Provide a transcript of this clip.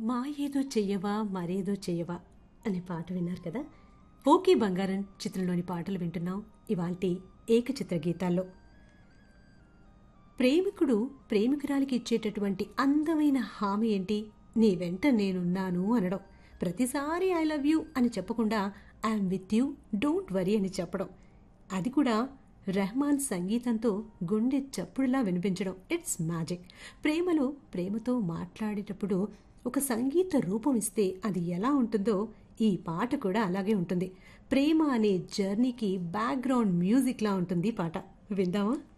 మా ఏదో చెయ్యవా మరేదో చెయ్యవా అనే పాట విన్నారు కదా. ఓకే బంగారం చిత్రంలోని పాటలు వింటున్నాం ఇవాల్టి ఏకచిత్ర గీతాల్లో. ప్రేమికుడు ప్రేమికురాలికి ఇచ్చేటటువంటి అందమైన హామీ ఏంటి? నీ వెంట నేనున్నాను అనడం. ప్రతిసారి ఐ లవ్ యూ అని చెప్పకుండా I'm with you don't worry అని చెప్పడం. అది కూడా రెహమాన్ సంగీతంతో గుండె చప్పుడులా వినిపించడం. It's magic. ప్రేమలో ప్రేమతో మాట్లాడేటప్పుడు ఒక సంగీత రూపం ఇస్తే అది ఎలా ఉంటుందో ఈ పాట కూడా అలాగే ఉంటుంది. ప్రేమ అనే జర్నీకి బ్యాక్గ్రౌండ్ మ్యూజిక్లా ఉంటుంది ఈ పాట. విందామా?